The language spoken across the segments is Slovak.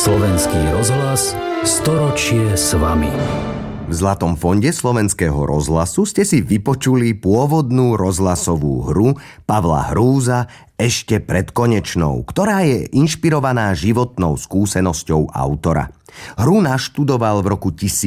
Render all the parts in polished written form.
Slovenský rozhlas, storočie s vami. V Zlatom fonde Slovenského rozhlasu ste si vypočuli pôvodnú rozhlasovú hru Pavla Hrúza Ešte pred konečnou, ktorá je inšpirovaná životnou skúsenosťou autora. Hru naštudoval v roku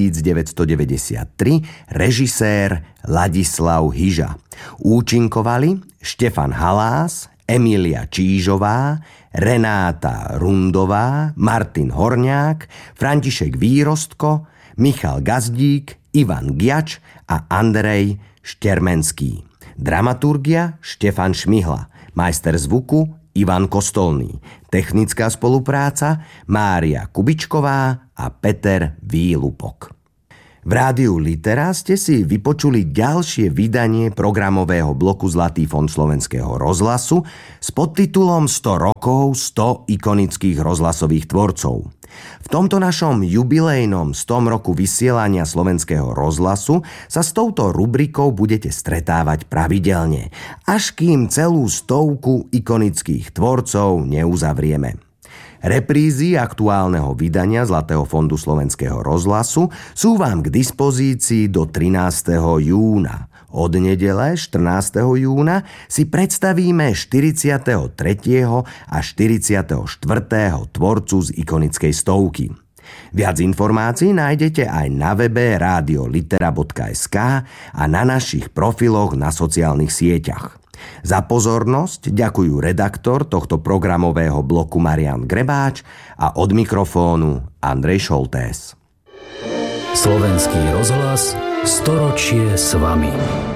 1993 režisér Ladislav Hyža. Účinkovali Štefan Halás, Emília Čížová, Renáta Rundová, Martin Horňák, František Výrostko, Michal Gazdík, Ivan Giač a Andrej Štermenský. Dramaturgia Štefan Šmihla. Majster zvuku Ivan Kostolný. Technická spolupráca Mária Kubičková a Peter Výlupok. V rádiu Litera ste si vypočuli ďalšie vydanie programového bloku Zlatý fond Slovenského rozhlasu s podtitulom 100 rokov 100 ikonických rozhlasových tvorcov. V tomto našom jubilejnom 100 roku vysielania Slovenského rozhlasu sa s touto rubrikou budete stretávať pravidelne, až kým celú 100 ikonických tvorcov neuzavrieme. Reprízy aktuálneho vydania Zlatého fondu Slovenského rozhlasu sú vám k dispozícii do 13. júna. Od nedele 14. júna si predstavíme 43. a 44. tvorcu z ikonickej stovky. Viac informácií nájdete aj na webe radiolitera.sk a na našich profiloch na sociálnych sieťach. Za pozornosť ďakujú redaktor tohto programového bloku Marián Grebáč a od mikrofónu Andrej Šoltés. Slovenský rozhlas, storočie s vami.